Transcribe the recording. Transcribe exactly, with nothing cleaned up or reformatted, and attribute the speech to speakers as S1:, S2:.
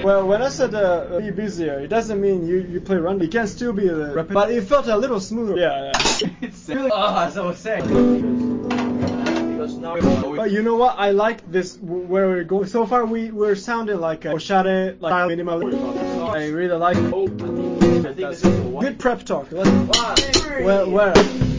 S1: Well, when I said uh, be busier, it doesn't mean you, you play run. You can still be uh, rapid, but it felt a little smoother. Yeah, yeah.
S2: It's really, oh, as I was saying. Because now
S1: But you know what? I like this where we're going. So far, we we're sounding like a oshare, like minimal. I really like.
S2: Oh, I think, I think this is a
S1: good prep talk. Let's,
S2: one, three.
S1: where where?